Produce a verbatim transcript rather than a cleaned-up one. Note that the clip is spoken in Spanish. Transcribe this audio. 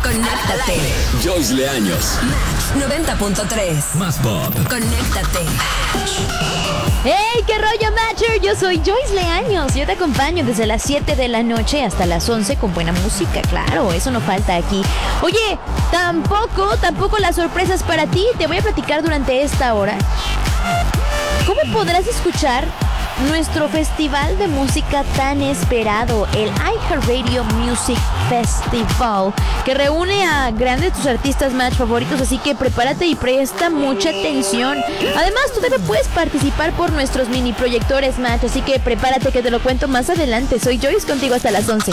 Conéctate. Joyce Leaños. Match noventa punto tres. Más pop. Conéctate. ¡Hey! ¿Qué rollo, Matcher? Yo soy Joyce Leaños. Yo te acompaño desde las siete de la noche hasta las once con buena música, claro. Eso no falta aquí. Oye, tampoco, tampoco las sorpresas para ti. Te voy a platicar durante esta hora cómo podrás escuchar nuestro festival de música tan esperado, el iHeartRadio Music Festival, que reúne a grandes tus artistas Match favoritos, así que prepárate y presta mucha atención. Además, tú también puedes participar por nuestros mini proyectores Match, así que prepárate que te lo cuento más adelante. Soy Joyce contigo hasta las once.